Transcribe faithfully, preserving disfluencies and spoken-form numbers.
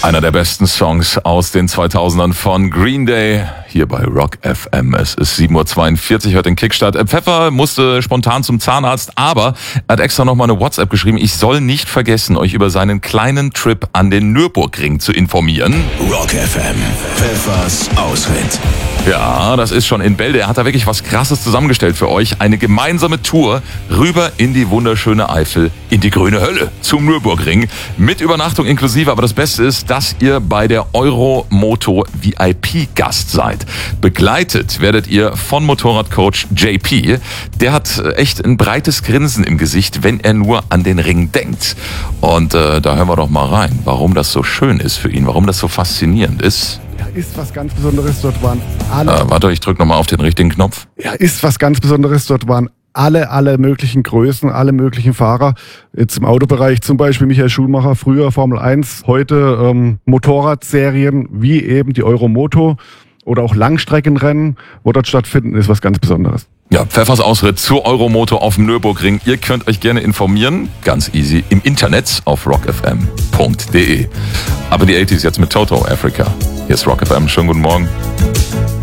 Einer der besten Songs aus den zweitausendern von Green Day, hier bei Rock F M. Es ist sieben Uhr zweiundvierzig, hört den Kickstart. Pfeffer musste spontan zum Zahnarzt, aber er hat extra nochmal eine WhatsApp geschrieben. Ich soll nicht vergessen, euch über seinen kleinen Trip an den Nürburgring zu informieren. Rock F M, Pfeffers Ausritt. Ja, das ist schon in Bälde. Er hat da wirklich was Krasses zusammengestellt für euch. Eine gemeinsame Tour rüber in die wunderschöne Eifel, in die grüne Hölle, zum Nürburgring. Mit Übernachtung inklusive, aber das Beste ist, dass ihr bei der Euromoto V I P-Gast seid. Begleitet werdet ihr von Motorradcoach J P. Der hat echt ein breites Grinsen im Gesicht, wenn er nur an den Ring denkt. Und äh, da hören wir doch mal rein, warum das so schön ist für ihn, warum das so faszinierend ist. Ja, ist was ganz Besonderes. Dort waren alle. Äh, warte, ich drück nochmal auf den richtigen Knopf. Ja, ist was ganz Besonderes. Dort waren alle, alle möglichen Größen, alle möglichen Fahrer. Jetzt im Autobereich zum Beispiel Michael Schumacher, früher Formel eins, heute ähm, Motorradserien wie eben die Euromoto oder auch Langstreckenrennen, wo dort stattfinden, ist was ganz Besonderes. Ja, Pfeffers Ausritt zur Euromoto auf dem Nürburgring. Ihr könnt euch gerne informieren, ganz easy, im Internet auf rock f m punkt d e. Aber die achtziger jetzt mit Toto Africa. Hier ist Rock F M. Schönen guten Morgen.